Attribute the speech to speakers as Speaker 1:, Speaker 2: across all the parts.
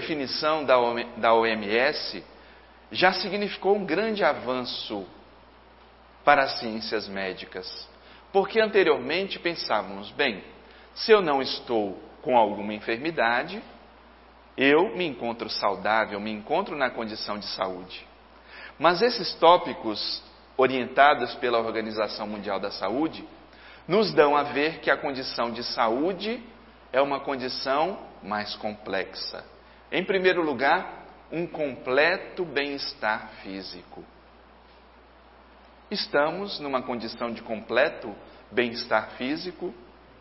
Speaker 1: definição da OMS já significou um grande avanço para as ciências médicas. Porque anteriormente pensávamos, bem, se eu não estou com alguma enfermidade, eu me encontro saudável, me encontro na condição de saúde. Mas esses tópicos, orientados pela Organização Mundial da Saúde, nos dão a ver que a condição de saúde é uma condição mais complexa. Em primeiro lugar, um completo bem-estar físico. Estamos numa condição de completo bem-estar físico.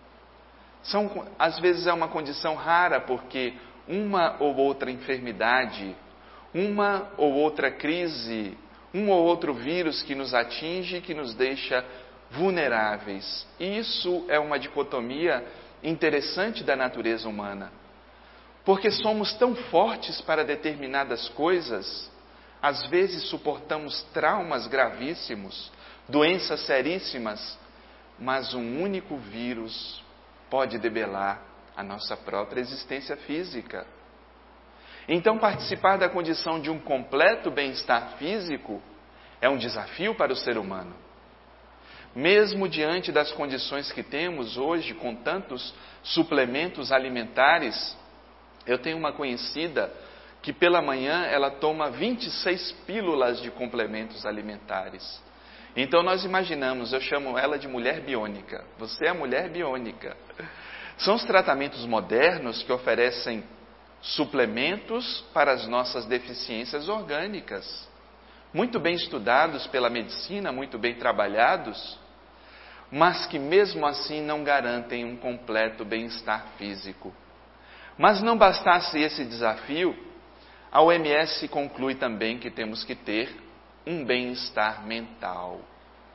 Speaker 1: Às vezes é uma condição rara, porque uma ou outra enfermidade, uma ou outra crise, um ou outro vírus que nos atinge e que nos deixa vulneráveis. E isso é uma dicotomia interessante da natureza humana. Porque somos tão fortes para determinadas coisas, às vezes suportamos traumas gravíssimos, doenças seríssimas, mas um único vírus pode debelar a nossa própria existência física. Então, participar da condição de um completo bem-estar físico é um desafio para o ser humano. Mesmo diante das condições que temos hoje, com tantos suplementos alimentares, eu tenho uma conhecida que pela manhã ela toma 26 pílulas de complementos alimentares. Então nós imaginamos, eu chamo ela de mulher biônica. Você é a mulher biônica. São os tratamentos modernos que oferecem suplementos para as nossas deficiências orgânicas. Muito bem estudados pela medicina, muito bem trabalhados, mas que mesmo assim não garantem um completo bem-estar físico. Mas não bastasse esse desafio, a OMS conclui também que temos que ter um bem-estar mental.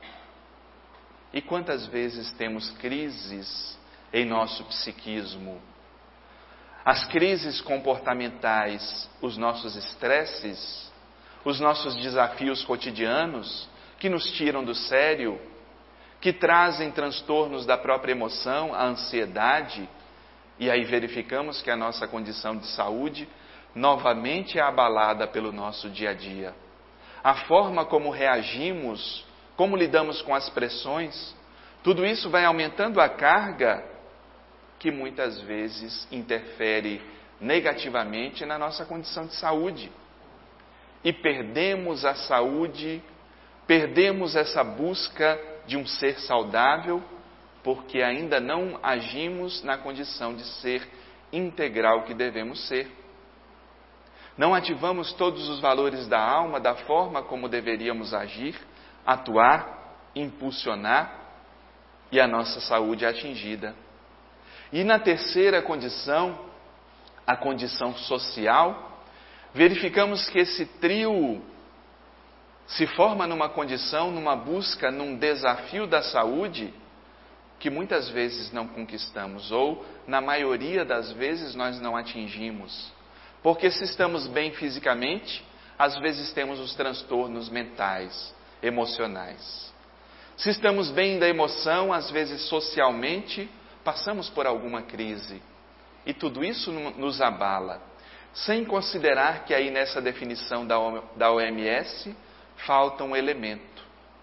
Speaker 1: E quantas vezes temos crises em nosso psiquismo? As crises comportamentais, os nossos estresses, os nossos desafios cotidianos, que nos tiram do sério, que trazem transtornos da própria emoção, a ansiedade, e aí verificamos que a nossa condição de saúde novamente é abalada pelo nosso dia a dia. A forma como reagimos, como lidamos com as pressões, tudo isso vai aumentando a carga que muitas vezes interfere negativamente na nossa condição de saúde. E perdemos a saúde, perdemos essa busca de um ser saudável, porque ainda não agimos na condição de ser integral que devemos ser. Não ativamos todos os valores da alma da forma como deveríamos agir, atuar, impulsionar, e a nossa saúde é atingida. E na terceira condição, a condição social, verificamos que esse trio se forma numa condição, numa busca, num desafio da saúde, que muitas vezes não conquistamos, ou na maioria das vezes nós não atingimos. Porque se estamos bem fisicamente, às vezes temos os transtornos mentais, emocionais. Se estamos bem da emoção, às vezes socialmente, passamos por alguma crise. E tudo isso nos abala. Sem considerar que aí nessa definição da OMS, falta um elemento.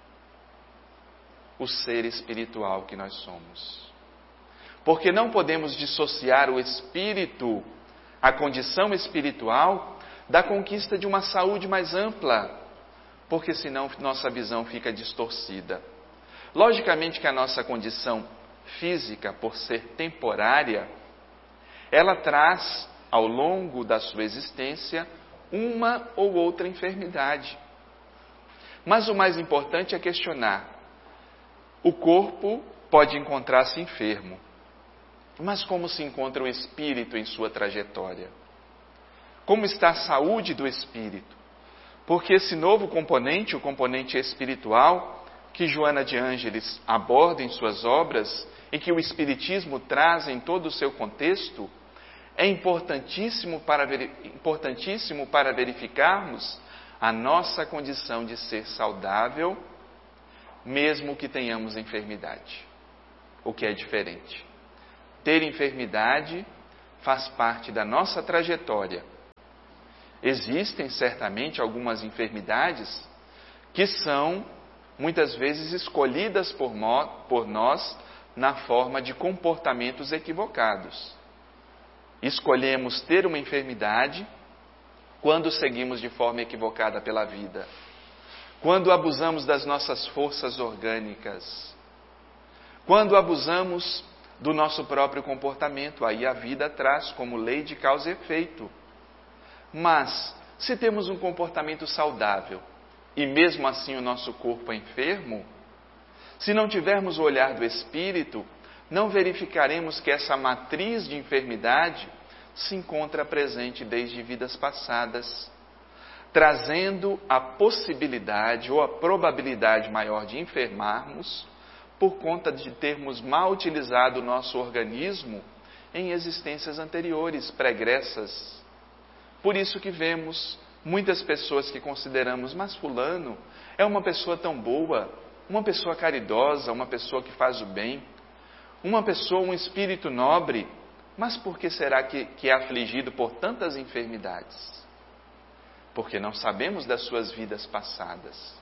Speaker 1: O ser espiritual que nós somos. Porque não podemos dissociar o espírito, a condição espiritual, da conquista de uma saúde mais ampla, porque senão nossa visão fica distorcida. Logicamente que a nossa condição física, por ser temporária, ela traz, ao longo da sua existência, uma ou outra enfermidade. Mas o mais importante é questionar. O corpo pode encontrar-se enfermo, mas como se encontra o espírito em sua trajetória? Como está a saúde do espírito? Porque esse novo componente, o componente espiritual, que Joana de Ângeles aborda em suas obras e que o Espiritismo traz em todo o seu contexto, é importantíssimo para verificarmos a nossa condição de ser saudável, mesmo que tenhamos enfermidade, o que é diferente. Ter enfermidade faz parte da nossa trajetória, Existem certamente algumas enfermidades que são muitas vezes escolhidas por nós na forma de comportamentos equivocados. Escolhemos ter uma enfermidade quando seguimos de forma equivocada pela vida, quando abusamos das nossas forças orgânicas, quando abusamos do nosso próprio comportamento. Aí a vida traz como lei de causa e efeito. Mas, se temos um comportamento saudável e mesmo assim o nosso corpo é enfermo, se não tivermos o olhar do Espírito, não verificaremos que essa matriz de enfermidade se encontra presente desde vidas passadas, trazendo a possibilidade ou a probabilidade maior de enfermarmos por conta de termos mal utilizado o nosso organismo em existências anteriores, pregressas. Por isso que vemos muitas pessoas que consideramos, mas fulano é uma pessoa tão boa, uma pessoa caridosa, uma pessoa que faz o bem, uma pessoa, um espírito nobre, mas por que será que é afligido por tantas enfermidades? Porque não sabemos das suas vidas passadas.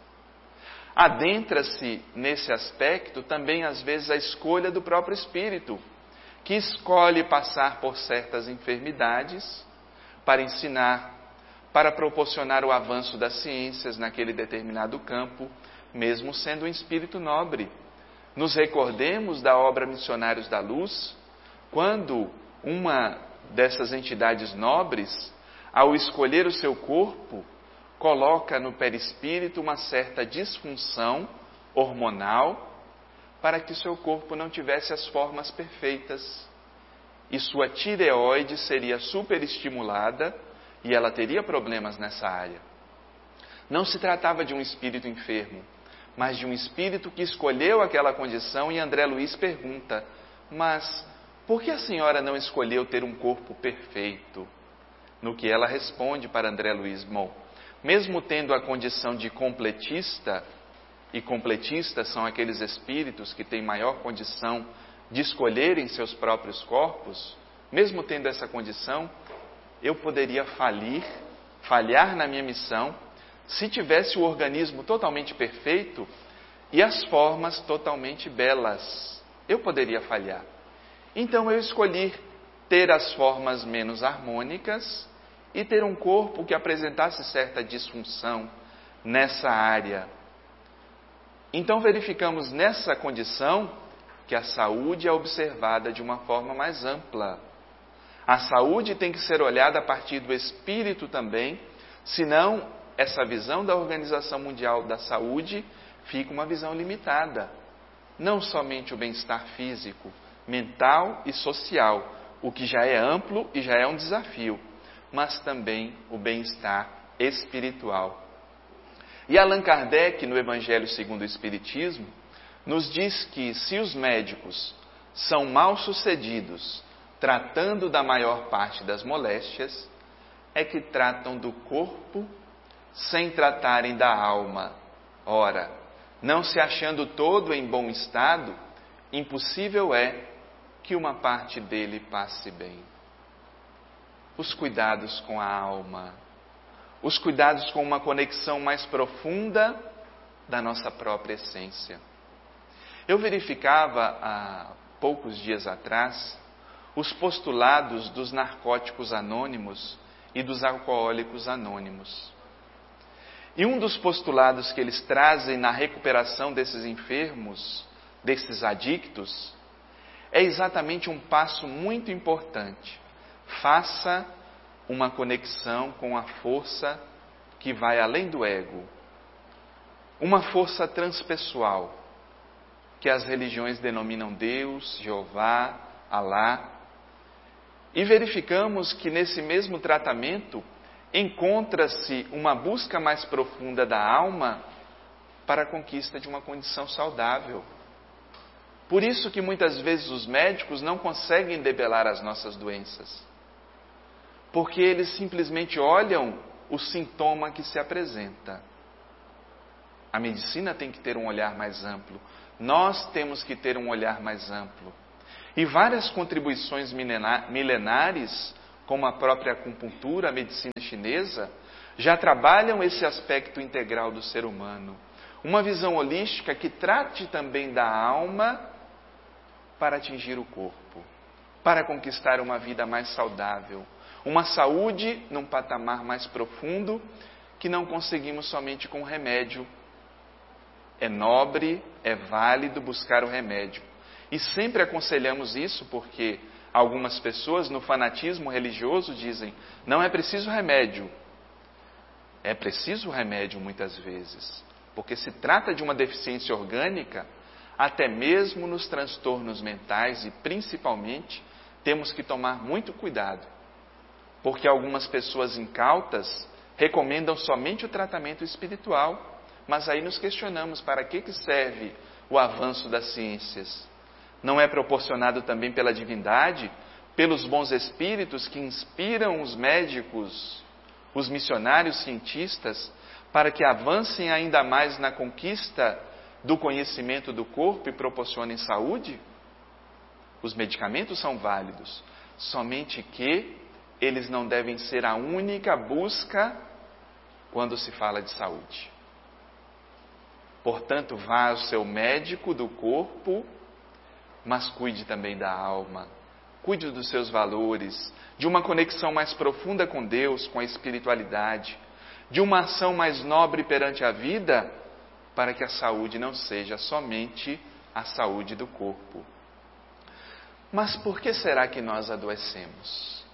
Speaker 1: Adentra-se nesse aspecto também às vezes a escolha do próprio espírito, que escolhe passar por certas enfermidades para ensinar, para proporcionar o avanço das ciências naquele determinado campo, mesmo sendo um espírito nobre. Nos recordemos da obra Missionários da Luz, quando uma dessas entidades nobres, ao escolher o seu corpo, coloca no perispírito uma certa disfunção hormonal para que seu corpo não tivesse as formas perfeitas. E sua tireoide seria superestimulada e ela teria problemas nessa área. Não se tratava de um espírito enfermo, mas de um espírito que escolheu aquela condição. E André Luiz pergunta, mas por que a senhora não escolheu ter um corpo perfeito? No que ela responde para André Luiz, bom, mesmo tendo a condição de completista, e completistas são aqueles espíritos que têm maior condição de escolherem seus próprios corpos, mesmo tendo essa condição, eu poderia falhar na minha missão, se tivesse o organismo totalmente perfeito e as formas totalmente belas. Eu poderia falhar. Então eu escolhi ter as formas menos harmônicas e ter um corpo que apresentasse certa disfunção nessa área. Então verificamos nessa condição que a saúde é observada de uma forma mais ampla. A saúde tem que ser olhada a partir do espírito também, senão essa visão da Organização Mundial da Saúde fica uma visão limitada. Não somente o bem-estar físico, mental e social, o que já é amplo e já é um desafio, mas também o bem-estar espiritual. E Allan Kardec, no Evangelho segundo o Espiritismo, nos diz que se os médicos são mal sucedidos tratando da maior parte das moléstias, é que tratam do corpo sem tratarem da alma. Ora, não se achando todo em bom estado, impossível é que uma parte dele passe bem. Os cuidados com a alma, os cuidados com uma conexão mais profunda da nossa própria essência. Eu verificava há poucos dias atrás os postulados dos narcóticos anônimos e dos alcoólicos anônimos. E um dos postulados que eles trazem na recuperação desses enfermos, desses adictos, é exatamente um passo muito importante. Faça uma conexão com a força que vai além do ego. Uma força transpessoal, que as religiões denominam Deus, Jeová, Alá. E verificamos que nesse mesmo tratamento encontra-se uma busca mais profunda da alma para a conquista de uma condição saudável. Por isso que muitas vezes os médicos não conseguem debelar as nossas doenças, porque eles simplesmente olham o sintoma que se apresenta. A medicina tem que ter um olhar mais amplo. Nós temos que ter um olhar mais amplo. E várias contribuições milenares como a própria acupuntura, a medicina chinesa, já trabalham esse aspecto integral do ser humano. Uma visão holística que trate também da alma para atingir o corpo, para conquistar uma vida mais saudável, uma saúde num patamar mais profundo que não conseguimos somente com remédio. É nobre, é válido buscar o remédio. E sempre aconselhamos isso porque algumas pessoas no fanatismo religioso dizem: não é preciso remédio. É preciso remédio muitas vezes, porque se trata de uma deficiência orgânica, até mesmo nos transtornos mentais, e principalmente temos que tomar muito cuidado, porque algumas pessoas incautas recomendam somente o tratamento espiritual, mas aí nos questionamos: para que serve o avanço das ciências? Não é proporcionado também pela divindade, pelos bons espíritos que inspiram os médicos, os missionários cientistas, para que avancem ainda mais na conquista do conhecimento do corpo e proporcionem saúde? Os medicamentos são válidos, somente que eles não devem ser a única busca quando se fala de saúde. Portanto, vá ao seu médico do corpo, mas cuide também da alma. Cuide dos seus valores, de uma conexão mais profunda com Deus, com a espiritualidade, de uma ação mais nobre perante a vida, para que a saúde não seja somente a saúde do corpo. Mas por que será que nós adoecemos?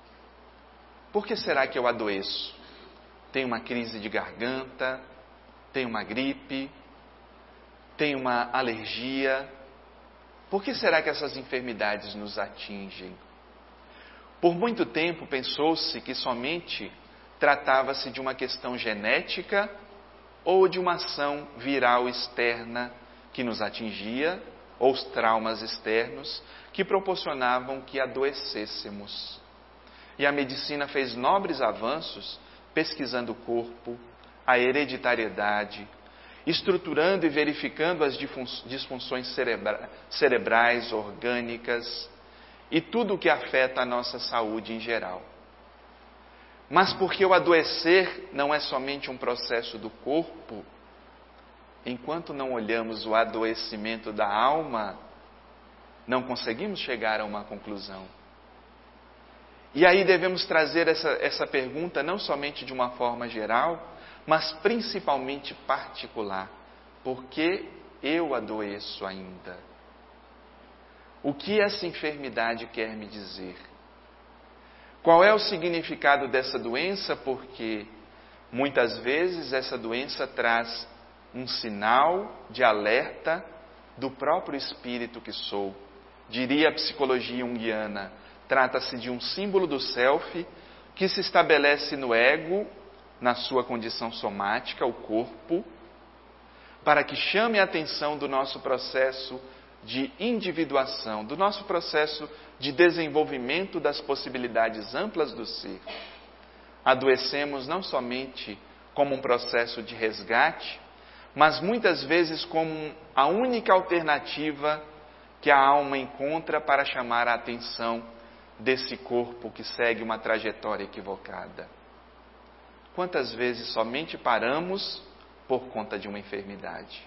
Speaker 1: Por que será que eu adoeço? Tenho uma crise de garganta, tenho uma gripe, tenho uma alergia. Por que será que essas enfermidades nos atingem? Por muito tempo pensou-se que somente tratava-se de uma questão genética ou de uma ação viral externa que nos atingia, ou os traumas externos que proporcionavam que adoecêssemos. E a medicina fez nobres avanços pesquisando o corpo, a hereditariedade, estruturando e verificando as disfunções cerebrais, orgânicas e tudo o que afeta a nossa saúde em geral. Mas porque o adoecer não é somente um processo do corpo, enquanto não olhamos o adoecimento da alma, não conseguimos chegar a uma conclusão. E aí devemos trazer essa pergunta não somente de uma forma geral, mas principalmente particular. Por que eu adoeço ainda? O que essa enfermidade quer me dizer? Qual é o significado dessa doença? Porque muitas vezes essa doença traz um sinal de alerta do próprio espírito que sou. Diria a psicologia junguiana, trata-se de um símbolo do self que se estabelece no ego, na sua condição somática, o corpo, para que chame a atenção do nosso processo de individuação, do nosso processo de desenvolvimento das possibilidades amplas do ser. Adoecemos não somente como um processo de resgate, mas muitas vezes como a única alternativa que a alma encontra para chamar a atenção desse corpo que segue uma trajetória equivocada. Quantas vezes somente paramos por conta de uma enfermidade?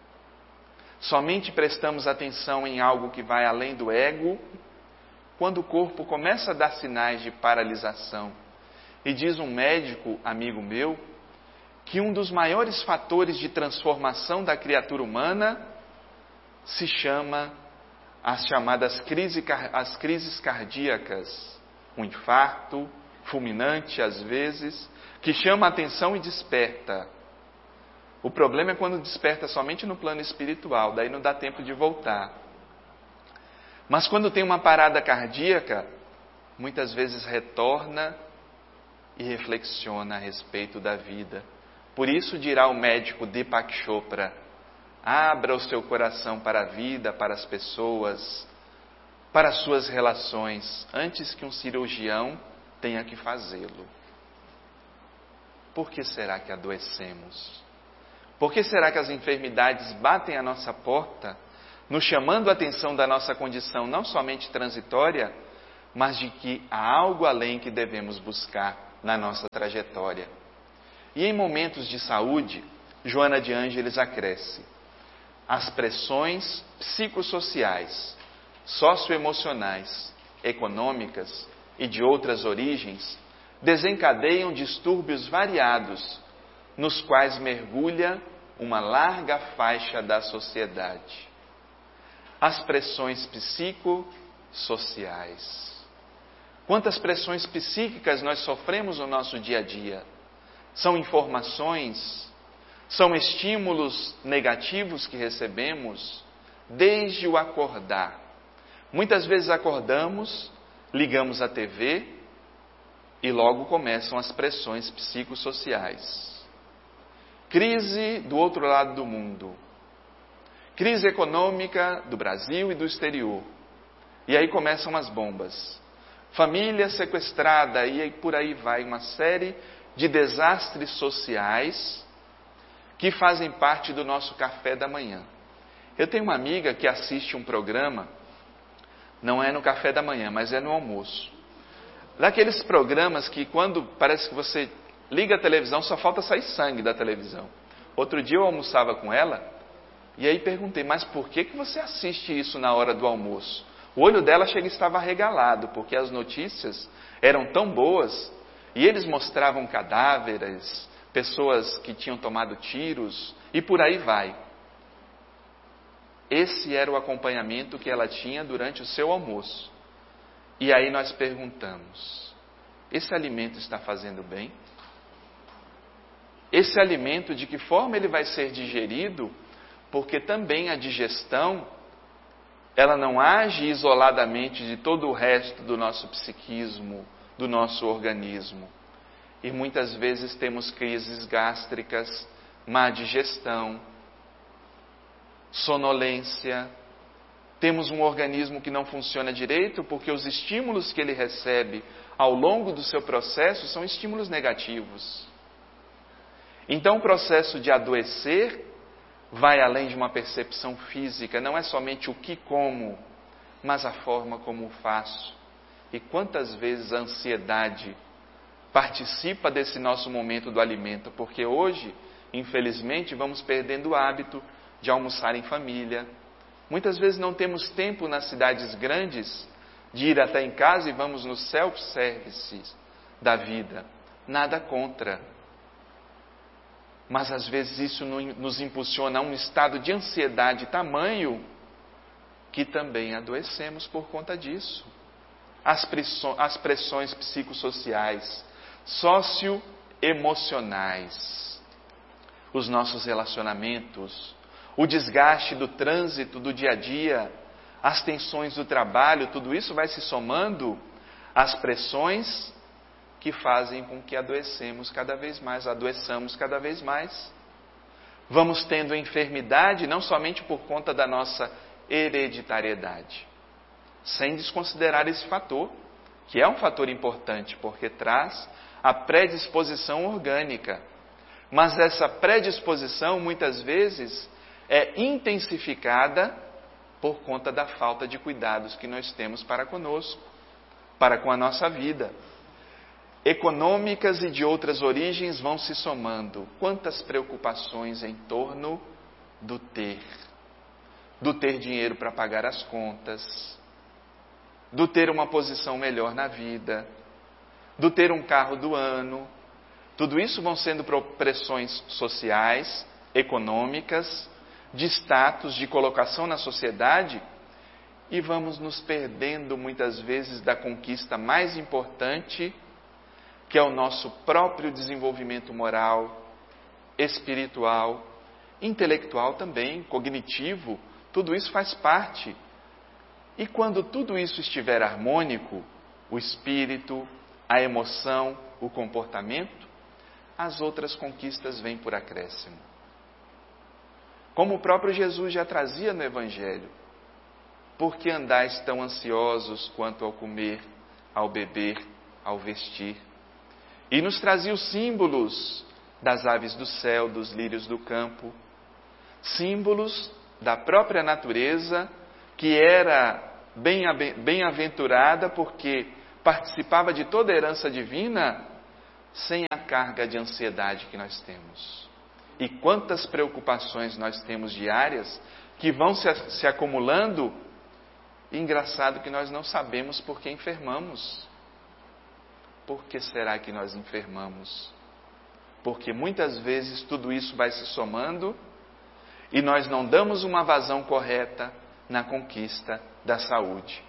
Speaker 1: Somente prestamos atenção em algo que vai além do ego, quando o corpo começa a dar sinais de paralisação. E diz um médico, amigo meu, que um dos maiores fatores de transformação da criatura humana se chama as chamadas crises cardíacas, um infarto fulminante às vezes, que chama a atenção e desperta. O problema é quando desperta somente no plano espiritual, daí não dá tempo de voltar. Mas quando tem uma parada cardíaca, muitas vezes retorna e reflexiona a respeito da vida. Por isso dirá o médico Deepak Chopra: abra o seu coração para a vida, para as pessoas, para as suas relações, antes que um cirurgião tenha que fazê-lo. Por que será que adoecemos? Por que será que as enfermidades batem à nossa porta, nos chamando a atenção da nossa condição não somente transitória, mas de que há algo além que devemos buscar na nossa trajetória. E em momentos de saúde, Joana de Ângeles acresce: as pressões psicossociais, socioemocionais, econômicas e de outras origens desencadeiam distúrbios variados, nos quais mergulha uma larga faixa da sociedade. As pressões psicossociais. Quantas pressões psíquicas nós sofremos no nosso dia a dia? São informações, são estímulos negativos que recebemos desde o acordar. Muitas vezes acordamos, ligamos a TV e logo começam as pressões psicossociais. Crise do outro lado do mundo. Crise econômica do Brasil e do exterior. E aí começam as bombas. Família sequestrada, e aí por aí vai uma série de desastres sociais que fazem parte do nosso café da manhã. Eu tenho uma amiga que assiste um programa, não é no café da manhã, mas é no almoço. Daqueles programas que quando parece que você liga a televisão, só falta sair sangue da televisão. Outro dia eu almoçava com ela, e aí perguntei, mas por que você assiste isso na hora do almoço? O olho dela chega e estava arregalado, porque as notícias eram tão boas, e eles mostravam cadáveres, pessoas que tinham tomado tiros, e por aí vai. Esse era o acompanhamento que ela tinha durante o seu almoço. E aí nós perguntamos, esse alimento está fazendo bem? Esse alimento, de que forma ele vai ser digerido? Porque também a digestão, ela não age isoladamente de todo o resto do nosso psiquismo, do nosso organismo. E muitas vezes temos crises gástricas, má digestão, sonolência. Temos um organismo que não funciona direito porque os estímulos que ele recebe ao longo do seu processo são estímulos negativos. Então o processo de adoecer vai além de uma percepção física, não é somente o que como, mas a forma como o faço. E quantas vezes a ansiedade participa desse nosso momento do alimento, porque hoje, infelizmente, vamos perdendo o hábito de almoçar em família. Muitas vezes não temos tempo nas cidades grandes de ir até em casa e vamos nos self-services da vida. Nada contra. Mas às vezes isso nos impulsiona a um estado de ansiedade tamanho que também adoecemos por conta disso. As pressões psicossociais, socioemocionais, os nossos relacionamentos, o desgaste do trânsito do dia a dia, as tensões do trabalho, tudo isso vai se somando às pressões que fazem com que adoeçamos cada vez mais. Vamos tendo enfermidade não somente por conta da nossa hereditariedade, sem desconsiderar esse fator, que é um fator importante, porque traz a predisposição orgânica. Mas essa predisposição, muitas vezes, é intensificada por conta da falta de cuidados que nós temos para conosco, para com a nossa vida. Econômicas e de outras origens vão se somando. Quantas preocupações em torno do ter dinheiro para pagar as contas, do ter uma posição melhor na vida, do ter um carro do ano. Tudo isso vão sendo pressões sociais, econômicas, de status, de colocação na sociedade, e vamos nos perdendo muitas vezes da conquista mais importante, que é o nosso próprio desenvolvimento moral, espiritual, intelectual também, cognitivo. Tudo isso faz parte. E quando tudo isso estiver harmônico, o espírito, a emoção, o comportamento, as outras conquistas vêm por acréscimo. Como o próprio Jesus já trazia no Evangelho: por que andais tão ansiosos quanto ao comer, ao beber, ao vestir? E nos trazia os símbolos das aves do céu, dos lírios do campo, símbolos da própria natureza, que era bem-aventurada porque participava de toda a herança divina sem a carga de ansiedade que nós temos. E quantas preocupações nós temos diárias que vão se acumulando. E engraçado que nós não sabemos por que enfermamos. Por que será que nós enfermamos? Porque muitas vezes tudo isso vai se somando e nós não damos uma vazão correta na conquista da saúde.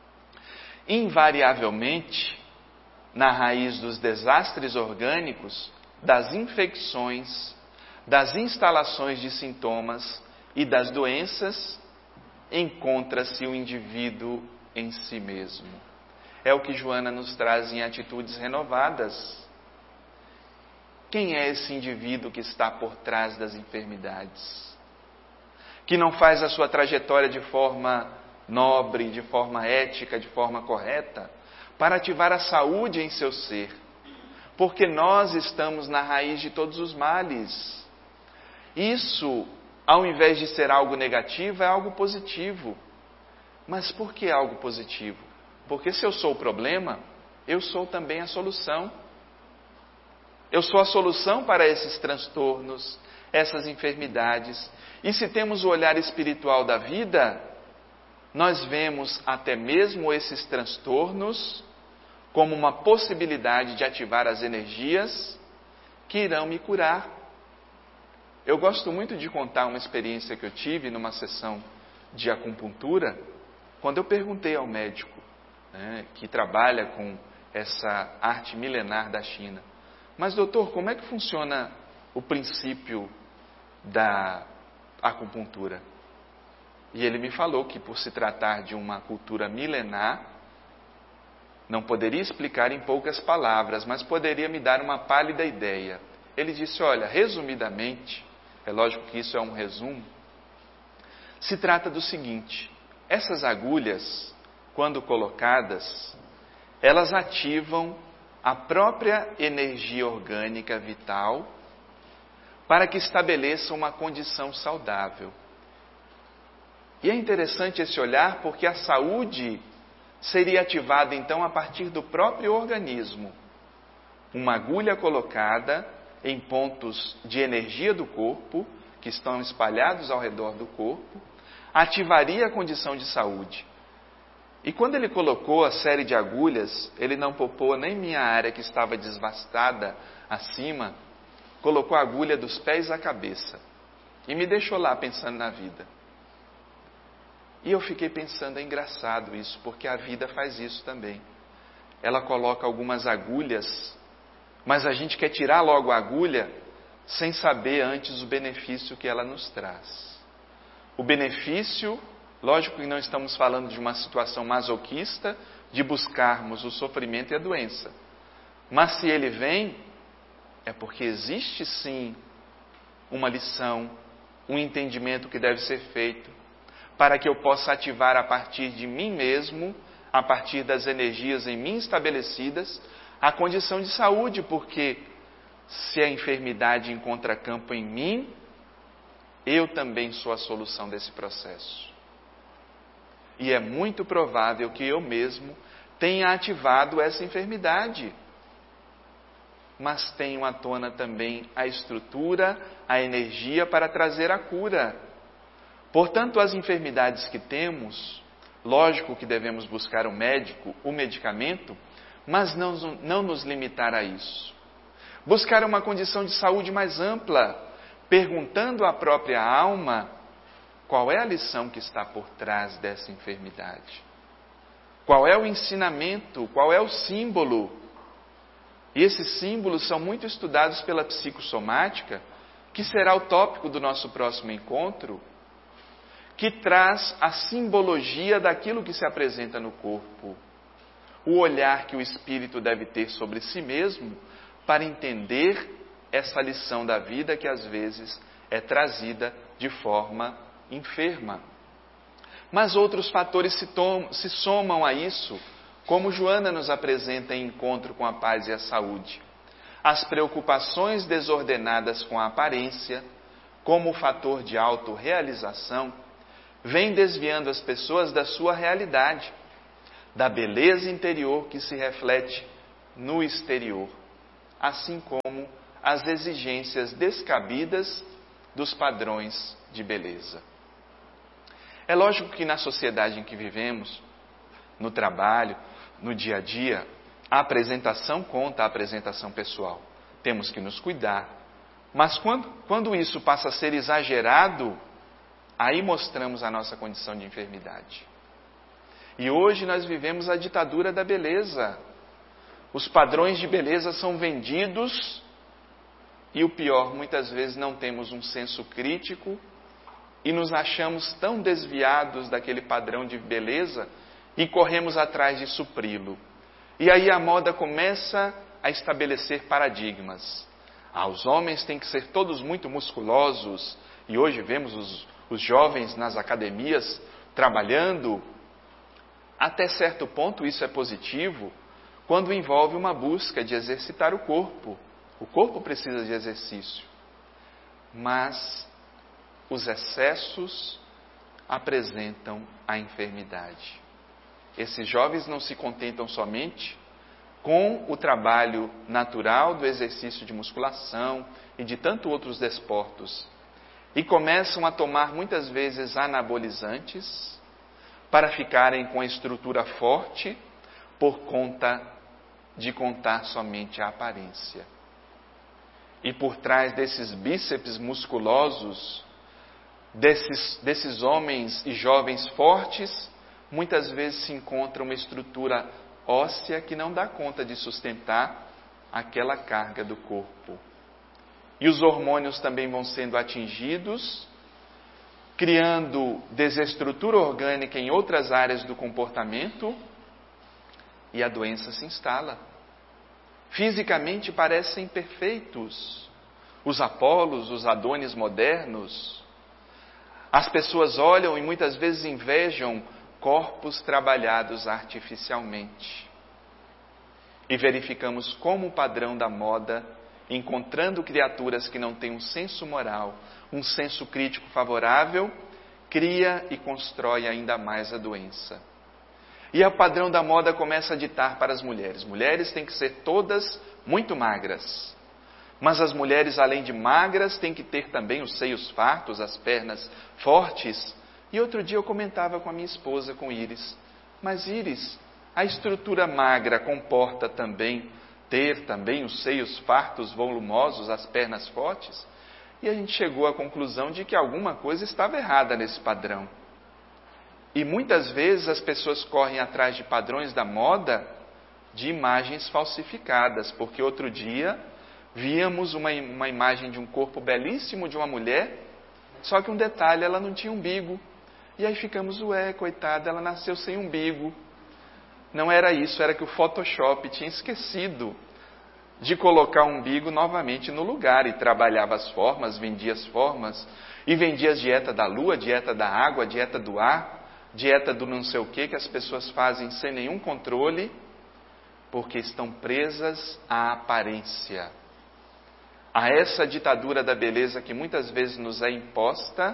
Speaker 1: Invariavelmente, na raiz dos desastres orgânicos, das infecções, das instalações de sintomas e das doenças, encontra-se o indivíduo em si mesmo. É o que Joana nos traz em Atitudes Renovadas. Quem é esse indivíduo que está por trás das enfermidades? Que não faz a sua trajetória de forma nobre, de forma ética, de forma correta, para ativar a saúde em seu ser. Porque nós estamos na raiz de todos os males. Isso, ao invés de ser algo negativo, é algo positivo. Mas por que algo positivo? Porque se eu sou o problema, eu sou também a solução. Eu sou a solução para esses transtornos, essas enfermidades. E se temos o olhar espiritual da vida, nós vemos até mesmo esses transtornos como uma possibilidade de ativar as energias que irão me curar. Eu gosto muito de contar uma experiência que eu tive numa sessão de acupuntura, quando eu perguntei ao médico, que trabalha com essa arte milenar da China: mas doutor, como é que funciona o princípio da acupuntura? E ele me falou que, por se tratar de uma cultura milenar, não poderia explicar em poucas palavras, mas poderia me dar uma pálida ideia. Ele disse: olha, resumidamente, é lógico que isso é um resumo, se trata do seguinte: essas agulhas, quando colocadas, elas ativam a própria energia orgânica vital para que estabeleça uma condição saudável. E é interessante esse olhar porque a saúde seria ativada então a partir do próprio organismo. Uma agulha colocada em pontos de energia do corpo, que estão espalhados ao redor do corpo, ativaria a condição de saúde. E quando ele colocou a série de agulhas, ele não poupou nem minha área que estava desvastada acima, colocou a agulha dos pés à cabeça e me deixou lá pensando na vida. E eu fiquei pensando, é engraçado isso, porque a vida faz isso também. Ela coloca algumas agulhas, mas a gente quer tirar logo a agulha sem saber antes o benefício que ela nos traz. O benefício, lógico que não estamos falando de uma situação masoquista, de buscarmos o sofrimento e a doença. Mas se ele vem, é porque existe sim uma lição, um entendimento que deve ser feito, para que eu possa ativar a partir de mim mesmo, a partir das energias em mim estabelecidas, a condição de saúde, porque se a enfermidade encontra campo em mim, eu também sou a solução desse processo. E é muito provável que eu mesmo tenha ativado essa enfermidade. Mas tenho à tona também a estrutura, a energia para trazer a cura. Portanto, as enfermidades que temos, lógico que devemos buscar o médico, o medicamento, mas não nos limitar a isso. Buscar uma condição de saúde mais ampla, perguntando à própria alma qual é a lição que está por trás dessa enfermidade. Qual é o ensinamento, qual é o símbolo. E esses símbolos são muito estudados pela psicossomática, que será o tópico do nosso próximo encontro, que traz a simbologia daquilo que se apresenta no corpo. O olhar que o espírito deve ter sobre si mesmo para entender essa lição da vida que às vezes é trazida de forma enferma. Mas outros fatores se somam a isso, como Joana nos apresenta em Encontro com a Paz e a Saúde. As preocupações desordenadas com a aparência, como o fator de autorrealização, vem desviando as pessoas da sua realidade, da beleza interior que se reflete no exterior, assim como as exigências descabidas dos padrões de beleza. É lógico que na sociedade em que vivemos, no trabalho, no dia a dia, a apresentação conta a apresentação pessoal. Temos que nos cuidar. Mas quando isso passa a ser exagerado, aí mostramos a nossa condição de enfermidade. E hoje nós vivemos a ditadura da beleza. Os padrões de beleza são vendidos e o pior, muitas vezes não temos um senso crítico e nos achamos tão desviados daquele padrão de beleza e corremos atrás de supri-lo. E aí a moda começa a estabelecer paradigmas. Os homens têm que ser todos muito musculosos, e hoje vemos os jovens nas academias trabalhando. Até certo ponto isso é positivo, quando envolve uma busca de exercitar o corpo. O corpo precisa de exercício. Mas os excessos apresentam a enfermidade. Esses jovens não se contentam somente com o trabalho natural do exercício de musculação e de tantos outros desportos, e começam a tomar muitas vezes anabolizantes para ficarem com a estrutura forte por conta de contar somente a aparência. E por trás desses bíceps musculosos, desses homens e jovens fortes, muitas vezes se encontra uma estrutura óssea que não dá conta de sustentar aquela carga do corpo. E os hormônios também vão sendo atingidos, criando desestrutura orgânica em outras áreas do comportamento, e a doença se instala. Fisicamente parecem perfeitos. Os Apolos, os Adonis modernos. As pessoas olham e muitas vezes invejam corpos trabalhados artificialmente. E verificamos como o padrão da moda, encontrando criaturas que não têm um senso moral, um senso crítico favorável, cria e constrói ainda mais a doença. E o padrão da moda começa a ditar para as mulheres. Mulheres têm que ser todas muito magras. Mas as mulheres, além de magras, têm que ter também os seios fartos, as pernas fortes. E outro dia eu comentava com a minha esposa, com Iris. Mas Iris, a estrutura magra comporta também ter também os seios fartos, volumosos, as pernas fortes? E a gente chegou à conclusão de que alguma coisa estava errada nesse padrão. E muitas vezes as pessoas correm atrás de padrões da moda de imagens falsificadas, porque outro dia víamos uma imagem de um corpo belíssimo de uma mulher, só que um detalhe, ela não tinha umbigo. E aí ficamos, coitada, ela nasceu sem umbigo. Não era isso, era que o Photoshop tinha esquecido de colocar o umbigo novamente no lugar e trabalhava as formas, vendia as formas, e vendia a dieta da lua, dieta da água, dieta do ar, dieta do não sei o que as pessoas fazem sem nenhum controle, porque estão presas à aparência, a essa ditadura da beleza que muitas vezes nos é imposta,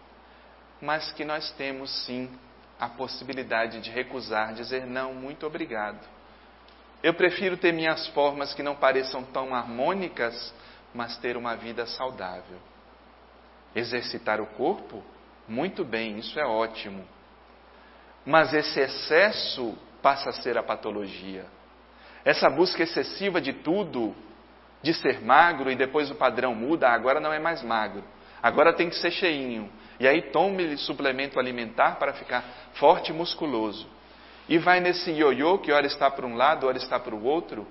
Speaker 1: mas que nós temos sim a possibilidade de recusar, dizer não, muito obrigado. Eu prefiro ter minhas formas que não pareçam tão harmônicas, mas ter uma vida saudável. Exercitar o corpo? Muito bem, isso é ótimo. Mas esse excesso passa a ser a patologia. Essa busca excessiva de tudo, de ser magro e depois o padrão muda, agora não é mais magro, agora tem que ser cheinho. E aí tome suplemento alimentar para ficar forte e musculoso. E vai nesse ioiô que ora está para um lado, ora está para o outro.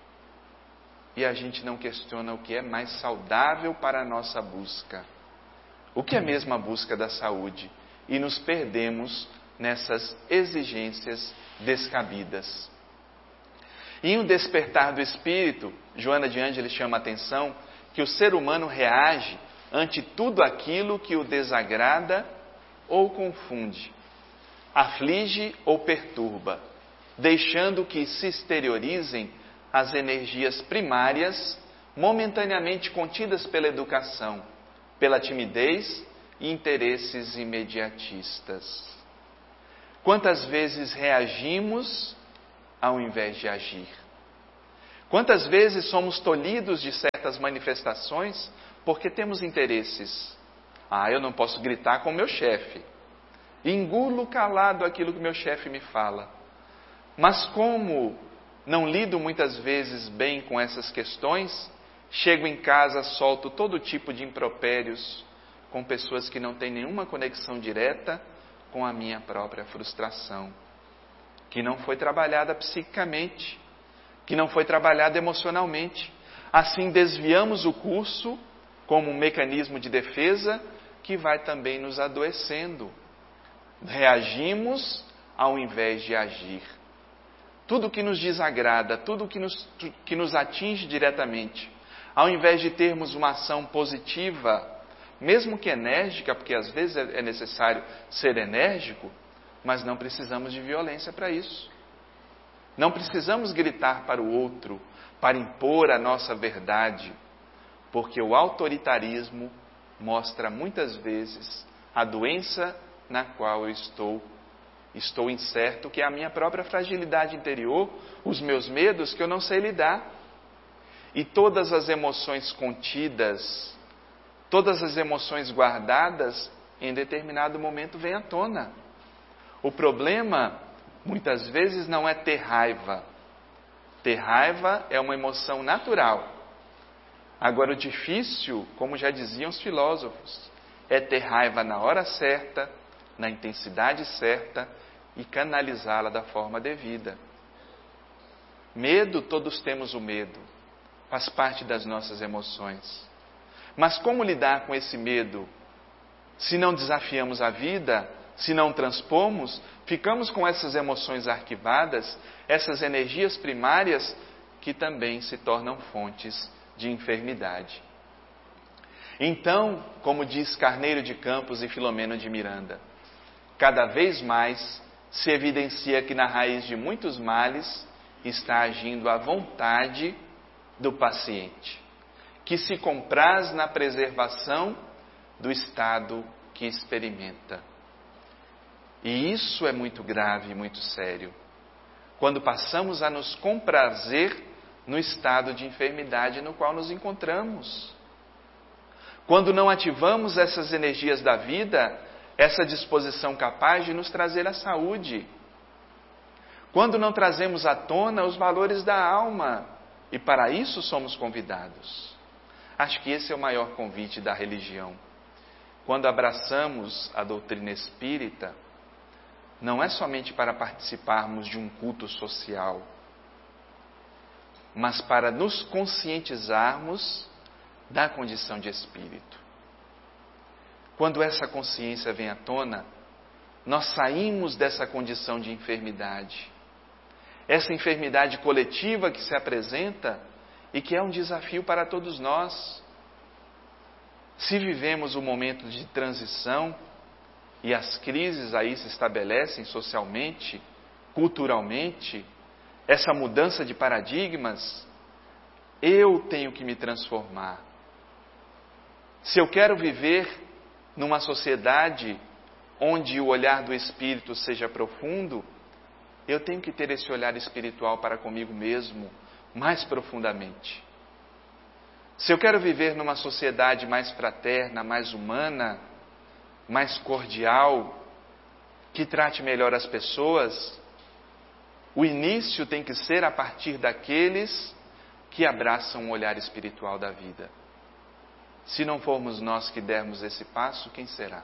Speaker 1: E a gente não questiona o que é mais saudável para a nossa busca. O que é mesmo a busca da saúde? E nos perdemos nessas exigências descabidas. E em O Despertar do Espírito, Joana de Ângeles chama a atenção que o ser humano reage ante tudo aquilo que o desagrada ou confunde, aflige ou perturba, deixando que se exteriorizem as energias primárias momentaneamente contidas pela educação, pela timidez e interesses imediatistas. Quantas vezes reagimos ao invés de agir? Quantas vezes somos tolhidos de certas manifestações porque temos interesses? Eu não posso gritar com o meu chefe. Engulo calado aquilo que meu chefe me fala. Mas como não lido muitas vezes bem com essas questões, chego em casa, solto todo tipo de impropérios com pessoas que não têm nenhuma conexão direta com a minha própria frustração, que não foi trabalhada psiquicamente, que não foi trabalhada emocionalmente. Assim desviamos o curso como um mecanismo de defesa que vai também nos adoecendo. Reagimos ao invés de agir. Tudo que nos desagrada, tudo que nos atinge diretamente, ao invés de termos uma ação positiva, mesmo que enérgica, porque às vezes é necessário ser enérgico, mas não precisamos de violência para isso. Não precisamos gritar para o outro, para impor a nossa verdade, porque o autoritarismo mostra muitas vezes a doença na qual eu estou incerto, que é a minha própria fragilidade interior, os meus medos que eu não sei lidar. E todas as emoções contidas, todas as emoções guardadas, em determinado momento vêm à tona. O problema, muitas vezes, não é ter raiva. Ter raiva é uma emoção natural. Agora, o difícil, como já diziam os filósofos, é ter raiva na hora certa, na intensidade certa e canalizá-la da forma devida. Medo, todos temos o medo. Faz parte das nossas emoções. Mas como lidar com esse medo? Se não desafiamos a vida, se não transpomos, ficamos com essas emoções arquivadas, essas energias primárias que também se tornam fontes de enfermidade. Então, como diz Carneiro de Campos e Filomeno de Miranda, cada vez mais se evidencia que na raiz de muitos males está agindo a vontade do paciente, que se compraz na preservação do estado que experimenta. E isso é muito grave e muito sério, quando passamos a nos comprazer no estado de enfermidade no qual nos encontramos. Quando não ativamos essas energias da vida, essa disposição capaz de nos trazer a saúde. Quando não trazemos à tona os valores da alma, e para isso somos convidados. Acho que esse é o maior convite da religião. Quando abraçamos a doutrina espírita, não é somente para participarmos de um culto social, mas para nos conscientizarmos da condição de espírito. Quando essa consciência vem à tona, nós saímos dessa condição de enfermidade. Essa enfermidade coletiva que se apresenta e que é um desafio para todos nós. Se vivemos um momento de transição e as crises aí se estabelecem socialmente, culturalmente, essa mudança de paradigmas, eu tenho que me transformar. Se eu quero viver numa sociedade onde o olhar do Espírito seja profundo, eu tenho que ter esse olhar espiritual para comigo mesmo, mais profundamente. Se eu quero viver numa sociedade mais fraterna, mais humana, mais cordial, que trate melhor as pessoas, o início tem que ser a partir daqueles que abraçam o olhar espiritual da vida. Se não formos nós que dermos esse passo, quem será?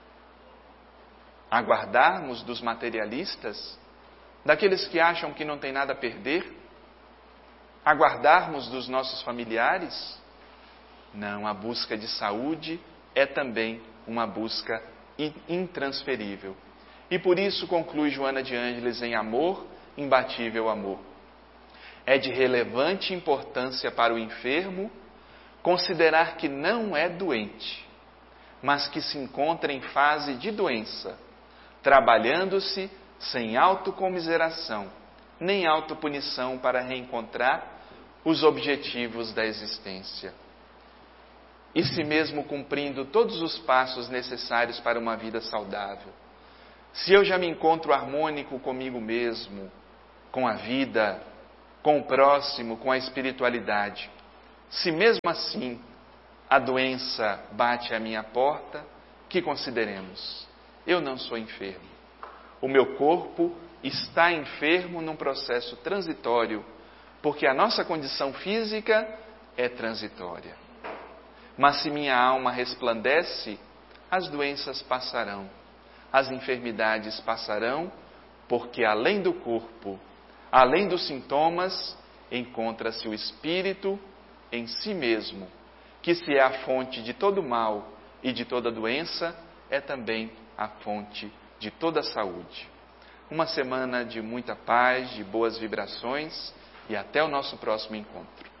Speaker 1: Aguardarmos dos materialistas, daqueles que acham que não tem nada a perder? Aguardarmos dos nossos familiares? Não, a busca de saúde é também uma busca intransferível. E por isso conclui Joana de Ângeles em Amor, Imbatível Amor. É de relevante importância para o enfermo considerar que não é doente, mas que se encontra em fase de doença, trabalhando-se sem autocomiseração, nem autopunição para reencontrar os objetivos da existência. e si mesmo cumprindo todos os passos necessários para uma vida saudável. Se eu já me encontro harmônico comigo mesmo, com a vida, com o próximo, com a espiritualidade, se mesmo assim a doença bate à minha porta, que consideremos? Eu não sou enfermo. O meu corpo está enfermo num processo transitório, porque a nossa condição física é transitória. Mas se minha alma resplandece, as doenças passarão, as enfermidades passarão, porque além do corpo, além dos sintomas, encontra-se o espírito em si mesmo, que se é a fonte de todo mal e de toda doença, é também a fonte de toda saúde. Uma semana de muita paz, de boas vibrações e até o nosso próximo encontro.